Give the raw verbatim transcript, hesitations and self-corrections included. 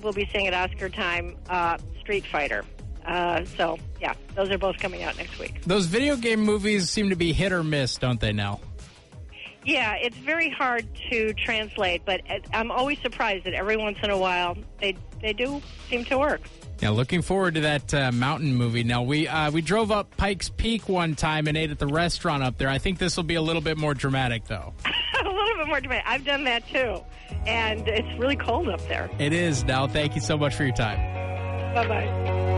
we'll be seeing at Oscar time uh, Street Fighter. Uh, so, yeah, those are both coming out next week. Those video game movies seem to be hit or miss, don't they now? Yeah, it's very hard to translate, but I'm always surprised that every once in a while they they do seem to work. Yeah, looking forward to that uh, mountain movie. Now, we uh, we drove up Pikes Peak one time and ate at the restaurant up there. I think this will be a little bit more dramatic, though. A little bit more dramatic. I've done that, too. And it's really cold up there. It is now. Thank you so much for your time. Bye-bye.